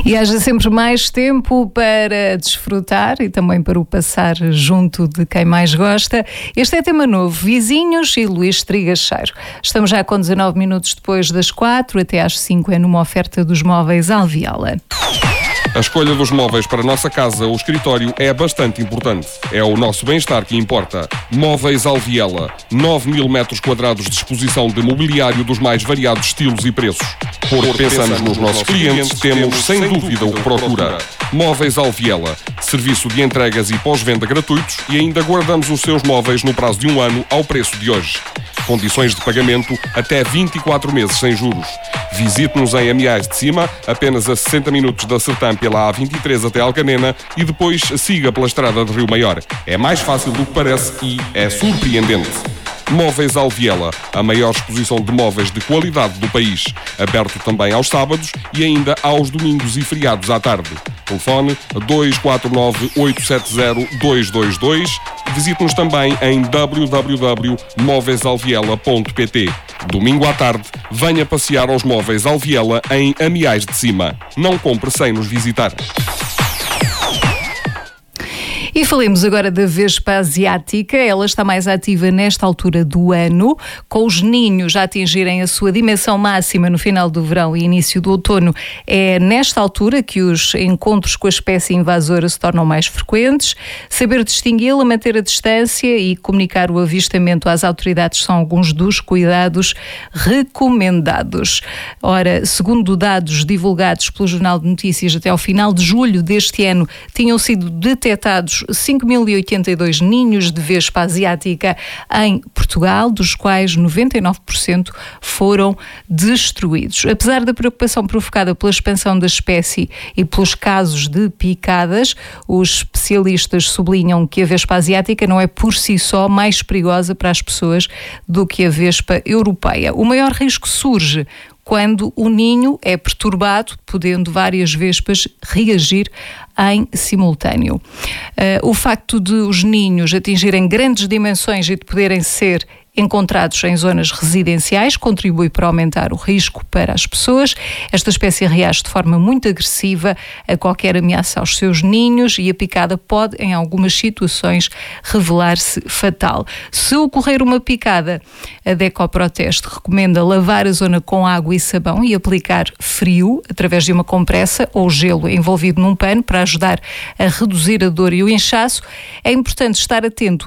E haja sempre mais tempo para desfrutar e também para o passar junto de quem mais gosta. Este é tema novo, Vizinhos e Luís Trigacheiro. Estamos já com 19 minutos depois das 4, até às 5 é numa oferta dos móveis Alviela. A escolha dos móveis para a nossa casa ou escritório é bastante importante. É o nosso bem-estar que importa. Móveis Alviela. 9.000 metros quadrados de exposição de mobiliário dos mais variados estilos e preços. Porque pensamos nos nossos clientes, temos sem dúvida o que procura. Móveis Alviela. Serviço de entregas e pós-venda gratuitos e ainda guardamos os seus móveis no prazo de 1 ano ao preço de hoje. Condições de pagamento até 24 meses sem juros. Visite-nos em Amiais de Cima, apenas a 60 minutos da Sertã pela A23 até Alcanena e depois siga pela estrada de Rio Maior. É mais fácil do que parece e é surpreendente. Móveis Alviela, a maior exposição de móveis de qualidade do país. Aberto também aos sábados e ainda aos domingos e feriados à tarde. Telefone 249-870-222. Visite-nos também em www.móveisalviela.pt. Domingo à tarde, venha passear aos Móveis Alviela em Amiais de Cima. Não compre sem nos visitar. E falemos agora da Vespa asiática. Ela está mais ativa nesta altura do ano, com os ninhos a atingirem a sua dimensão máxima no final do verão e início do outono. É nesta altura que os encontros com a espécie invasora se tornam mais frequentes. Saber distingui-la, manter a distância e comunicar o avistamento às autoridades são alguns dos cuidados recomendados. Ora, segundo dados divulgados pelo Jornal de Notícias, até ao final de julho deste ano, tinham sido detectados 5.082 ninhos de Vespa asiática em Portugal, dos quais 99% foram destruídos. Apesar da preocupação provocada pela expansão da espécie e pelos casos de picadas, os especialistas sublinham que a Vespa asiática não é por si só mais perigosa para as pessoas do que a Vespa europeia. O maior risco surge quando o ninho é perturbado, podendo várias vespas reagir em simultâneo. O facto de os ninhos atingirem grandes dimensões e de poderem ser encontrados em zonas residenciais contribui para aumentar o risco para as pessoas. Esta espécie reage de forma muito agressiva a qualquer ameaça aos seus ninhos e a picada pode, em algumas situações, revelar-se fatal. Se ocorrer uma picada, a Decoproteste recomenda lavar a zona com água e sabão e aplicar frio através de uma compressa ou gelo envolvido num pano para ajudar a reduzir a dor e o inchaço. É importante estar atento